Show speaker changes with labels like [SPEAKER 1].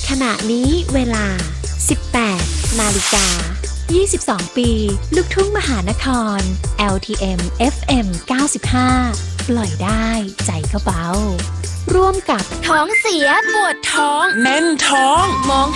[SPEAKER 1] ขณะนี้เวลา 18 นาฬิกา 22 ปี ลูกทุ่งมหานคร LTM FM 95 ปล่อยได้ใจก็เบาร่วมกับ
[SPEAKER 2] ท้องเสียปวดท้องแน่นท้องมอง